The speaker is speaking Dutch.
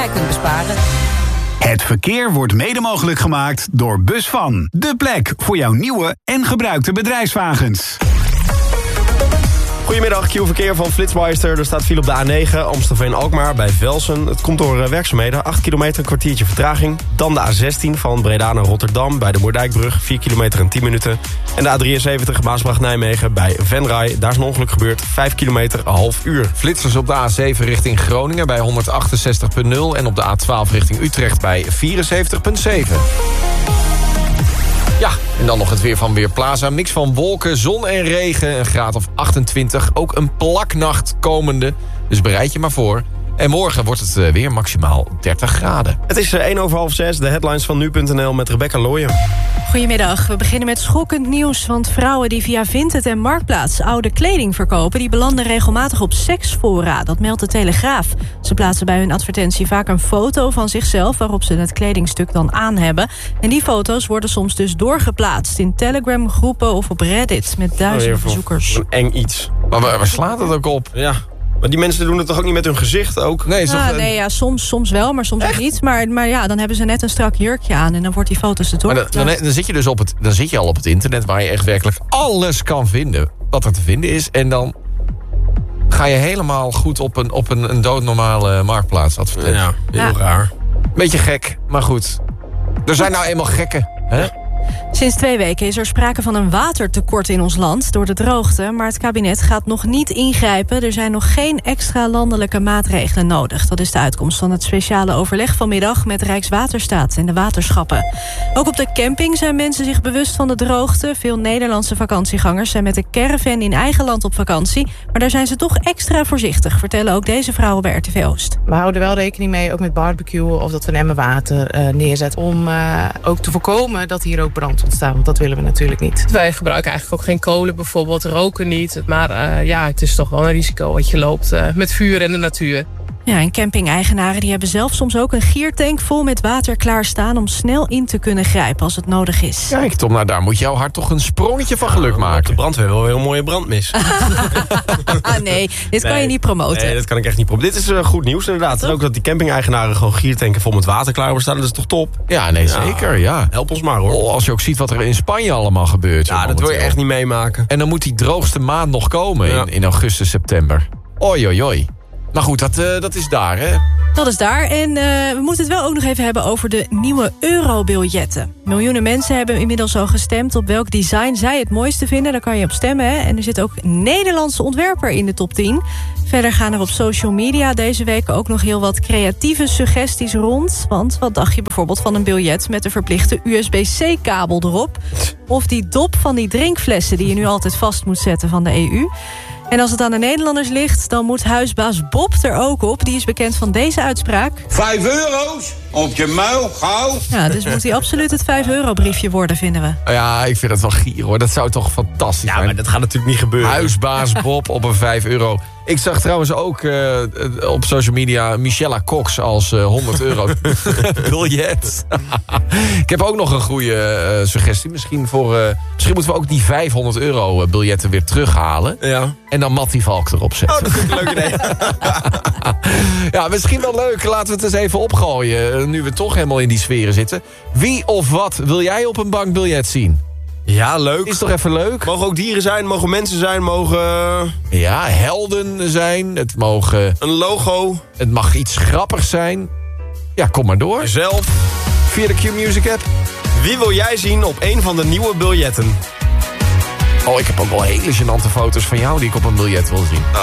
jij kunt besparen. Het verkeer wordt mede mogelijk gemaakt door Busvan. De plek voor jouw nieuwe en gebruikte bedrijfswagens. Goedemiddag, Q-verkeer van Flitsmeister. Er staat file op de A9, Amstelveen-Alkmaar bij Velsen. Het komt door werkzaamheden, 8 kilometer, een kwartiertje vertraging. Dan de A16 van Breda naar Rotterdam bij de Moerdijkbrug, 4 kilometer en 10 minuten. En de A73 Maasbracht-Nijmegen bij Venray. Daar is een ongeluk gebeurd, 5 kilometer, een half uur. Flitsers op de A7 richting Groningen bij 168.0... en op de A12 richting Utrecht bij 74.7. Ja, en dan nog het weer van Weerplaza. Mix van wolken, zon en regen, een graad of 28. Ook een plaknacht komende, dus bereid je maar voor. En morgen wordt het weer maximaal 30 graden. Het is 5:01, de headlines van nu.nl met Rebecca Looyen. Goedemiddag, we beginnen met schokkend nieuws. Want vrouwen die via Vinted en Marktplaats oude kleding verkopen... die belanden regelmatig op seksfora, dat meldt de Telegraaf. Ze plaatsen bij hun advertentie vaak een foto van zichzelf... waarop ze het kledingstuk dan aan hebben. En die foto's worden soms dus doorgeplaatst... in Telegram-groepen of op Reddit met duizenden bezoekers. Een eng iets. Maar waar slaat het ook op? Ja. Maar die mensen doen het toch ook niet met hun gezicht ook? Nee, soms wel, maar soms ook niet. Maar ja, dan hebben ze net een strak jurkje aan... en dan wordt die foto's erdoor. Maar dan zit je dus dan zit je al op het internet... waar je echt werkelijk alles kan vinden wat er te vinden is. En dan ga je helemaal goed op een doodnormale marktplaats adverteren. Ja, heel raar. Beetje gek, maar goed. Er zijn nou eenmaal gekken, hè? Sinds 2 weken is er sprake van een watertekort in ons land door de droogte. Maar het kabinet gaat nog niet ingrijpen. Er zijn nog geen extra landelijke maatregelen nodig. Dat is de uitkomst van het speciale overleg vanmiddag met Rijkswaterstaat en de waterschappen. Ook op de camping zijn mensen zich bewust van de droogte. Veel Nederlandse vakantiegangers zijn met de caravan in eigen land op vakantie. Maar daar zijn ze toch extra voorzichtig, vertellen ook deze vrouwen bij RTV Oost. We houden wel rekening mee, ook met barbecuen of dat we een emmer water neerzetten. Om ook te voorkomen dat hier ook brand ontstaan, want dat willen we natuurlijk niet. Wij gebruiken eigenlijk ook geen kolen bijvoorbeeld, roken niet. Maar het is toch wel een risico wat je loopt met vuur en de natuur. Ja, en camping-eigenaren die hebben zelf soms ook een giertank vol met water klaarstaan om snel in te kunnen grijpen als het nodig is. Kijk Tom, nou daar moet jouw hart toch een sprongetje van geluk maken. De brandweer wel weer een mooie brandmis. Nee, dit kan je niet promoten. Nee, dat kan ik echt niet promoten. Dit is goed nieuws inderdaad. En ook dat die camping-eigenaren gewoon giertanken vol met water klaar staan. Dat is toch top? Ja, nee, zeker, ja. Help ons maar hoor. Oh, als je ook ziet wat er in Spanje allemaal gebeurt. Ja, dat wil je echt niet meemaken. En dan moet die droogste maand nog komen in augustus, september. Oei, oei, oei. Maar goed, dat is daar, hè? Dat is daar. En we moeten het wel ook nog even hebben over de nieuwe eurobiljetten. Miljoenen mensen hebben inmiddels al gestemd op welk design zij het mooiste vinden. Daar kan je op stemmen, hè? En er zit ook een Nederlandse ontwerper in de top 10. Verder gaan er op social media deze week ook nog heel wat creatieve suggesties rond. Want wat dacht je bijvoorbeeld van een biljet met een verplichte USB-C-kabel erop? Of die dop van die drinkflessen die je nu altijd vast moet zetten van de EU? En als het aan de Nederlanders ligt, dan moet huisbaas Bob er ook op. Die is bekend van deze uitspraak. €5 op je muil, gauw. Ja, dus moet hij absoluut het €5-briefje worden, vinden we. Ja, ik vind het wel gier, hoor. Dat zou toch fantastisch zijn. Ja, maar dat gaat natuurlijk niet gebeuren. Huisbaas Bob op een €5. Ik zag trouwens ook op social media Michelle Cox als €100 biljet. Ik heb ook nog een goede suggestie. Misschien moeten we ook die €500 biljetten weer terughalen. Ja. En dan Mattie Valk erop zetten. Oh, dat vind ik een leuk idee. Ja, misschien wel leuk. Laten we het eens even opgooien. Nu we toch helemaal in die sferen zitten. Wie of wat wil jij op een bankbiljet zien? Ja, leuk. Is toch even leuk? Mogen ook dieren zijn, mogen mensen zijn, mogen... Ja, helden zijn. Het mogen... Een logo. Het mag iets grappigs zijn. Ja, kom maar door. Jezelf. Via de Q-Music app. Wie wil jij zien op een van de nieuwe biljetten? Oh, ik heb ook wel hele gênante foto's van jou die ik op een biljet wil zien.